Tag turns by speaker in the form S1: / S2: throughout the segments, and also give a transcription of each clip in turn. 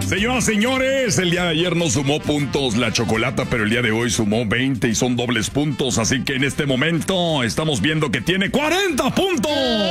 S1: Señoras, señores, el día de ayer no sumó puntos la Chocolata, pero el día de hoy sumó 20 y son dobles puntos. Así que en este momento estamos viendo que tiene 40 puntos.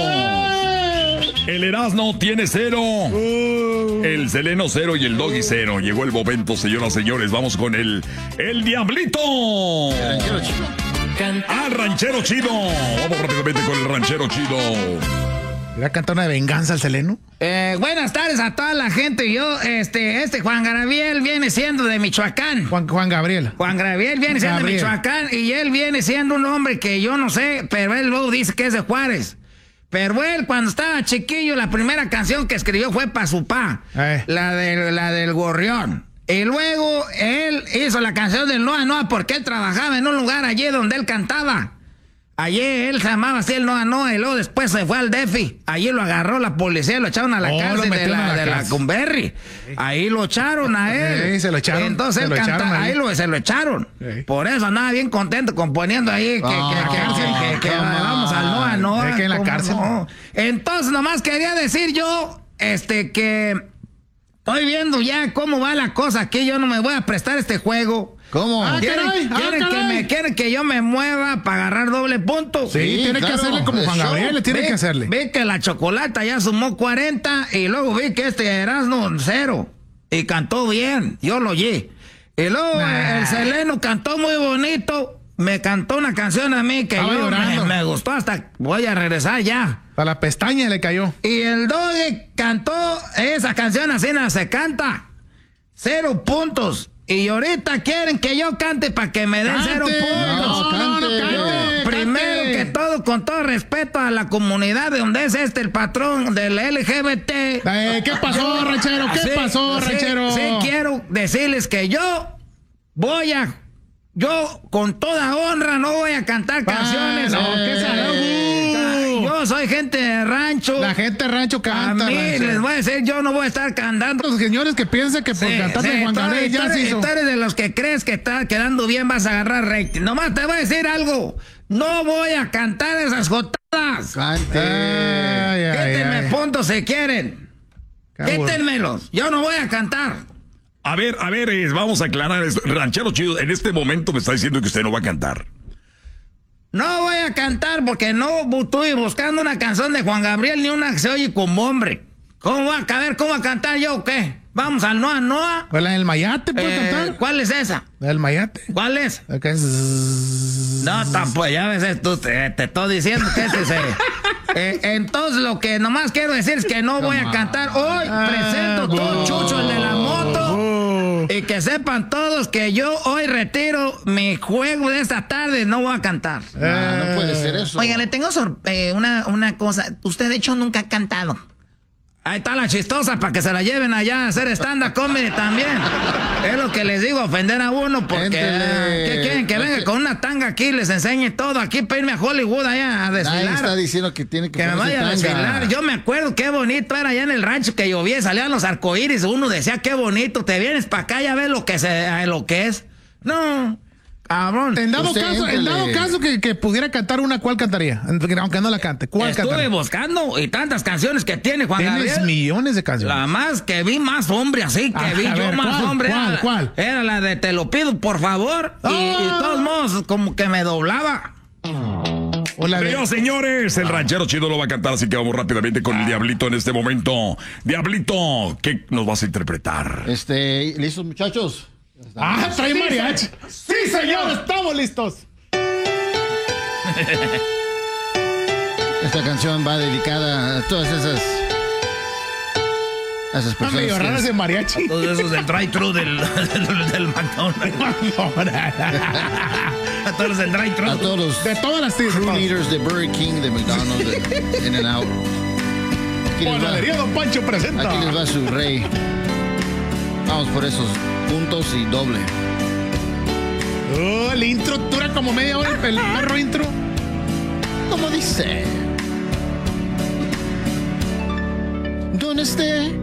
S1: El Erasmo tiene 0. El Seleno 0 y el Doggy 0. Llegó el momento, señoras, señores. Vamos con el Diablito. Al Ranchero Chido. Vamos rápidamente con el Ranchero Chido.
S2: ¿Le va a cantar una de venganza al Seleno?
S3: Buenas tardes a toda la gente. Yo, Juan Gabriel viene siendo de Michoacán.
S2: Juan Gabriel.
S3: Juan Gabriel viene siendo de Michoacán y él viene siendo un hombre que yo no sé, pero él luego dice que es de Juárez. Pero él, cuando estaba chiquillo, la primera canción que escribió fue pa' su pa, la del Gorrión. Y luego él hizo la canción del Noa Noa porque él trabajaba en un lugar allí donde él cantaba. Allí él se llamaba así el Noa Noa y luego después se fue al DEFI. Allí lo agarró la policía y lo echaron a la cárcel de la Cumberry. Ahí lo echaron a él.
S2: Sí, se lo echaron.
S3: Entonces él cantaba, se lo echaron. Sí. Por eso andaba bien contento componiendo ahí que vamos al Noa Noa.
S2: Es que en la cárcel.
S3: No. Entonces nomás quería decir yo que estoy viendo ya cómo va la cosa aquí. Yo no me voy a prestar este juego.
S2: ¿Cómo?
S3: ¿Quieren que yo me mueva para agarrar doble punto?
S2: Sí, tiene que hacerle como Juan Gabriel, tiene que hacerle.
S3: Vi que la Chocolata ya sumó 40 y luego vi que Erasmo 0 y cantó bien, yo lo oí. Y luego el Seleno cantó muy bonito, me cantó una canción a mí que me gustó hasta voy a regresar ya.
S2: A la pestaña le cayó.
S3: Y el Doggy cantó esa canción así, no se canta. 0 puntos. Y ahorita quieren que yo cante para que me den 0 puntos.
S2: No,
S3: primero que todo, con todo respeto a la comunidad de donde es el patrón del LGBT.
S2: ¿Qué pasó, ranchero? ¿Qué pasó, ranchero?
S3: Sí, quiero decirles que yo con toda honra no voy a cantar canciones. Yo soy gente de rancho.
S2: La gente de rancho canta.
S3: A mí les voy a decir, yo no voy a estar cantando.
S2: Los señores que piensan que por cantar de Juan Gabriel ya se hizo.
S3: Tú eres de los que crees que está quedando bien, vas a agarrar rating. Nomás te voy a decir algo. No voy a cantar esas jotadas. Quítenme puntos si quieren. Quítenmelos. Yo no voy a cantar.
S1: A ver, vamos a aclarar esto. Ranchero Chido, en este momento me está diciendo que usted no va a cantar.
S3: No voy a cantar porque no estoy buscando una canción de Juan Gabriel ni una que se oye como hombre. ¿Cómo va a caber? ¿Cómo va a cantar yo o qué? Vamos al Noa Noa.
S2: ¿O la del Mayate puede cantar?
S3: ¿Cuál es esa?
S2: La del Mayate.
S3: ¿Cuál es?
S2: Okay.
S3: No, tampoco, ya ves, tú te estoy diciendo que entonces lo que nomás quiero decir es que no voy a cantar hoy. Presento todo Chucho, el de la moto. Y que sepan todos que yo hoy retiro mi juego de esta tarde, no voy a cantar.
S4: No puede ser eso.
S3: Oiga, le tengo una cosa. Usted de hecho nunca ha cantado. Ahí está la chistosa para que se la lleven allá a hacer stand-up comedy también. Es lo que les digo, ofender a uno porque... ¿qué quieren? Que venga con una tanga aquí y les enseñe todo. Aquí para irme a Hollywood allá a desfilar.
S4: Nadie está diciendo que tiene que
S3: me vaya a desfilar. Yo me acuerdo qué bonito era allá en el rancho que llovía y salían los arcoíris. Uno decía, qué bonito, te vienes para acá, ya ves lo que es. No... Cabrón.
S2: En dado caso que pudiera cantar una, ¿cuál cantaría? Aunque no la cante. ¿Cuál cantaría?
S3: Estuve buscando y tantas canciones que tiene Juan Gabriel.
S2: Tienes millones de canciones.
S3: La más que vi más hombre así, que vi yo más hombre.
S2: ¿Cuál?
S3: Era la de Te lo pido, por favor. Y de todos modos, como que me doblaba.
S1: Pero señores, el Ranchero Chido lo va a cantar, así que vamos rápidamente con el Diablito en este momento. Diablito, ¿qué nos vas a interpretar?
S4: ¿Listos, muchachos?
S2: Trae mariachi. Sí, señor, estamos listos.
S4: Esta canción va dedicada a todas esas personas.
S2: Medio raras de mariachi.
S3: A todos esos del drive-thru del McDonald's. A todos los del drive-thru.
S4: A todos los
S2: de todas las
S4: crew leaders de Burger King, de McDonald's, de In-N-Out.
S2: Panadería Don Pancho presenta.
S4: Aquí les va su rey. Vamos por esos puntos y doble.
S2: El intro dura como media hora, el perro intro.
S4: ¿Cómo dice? ¿Dónde esté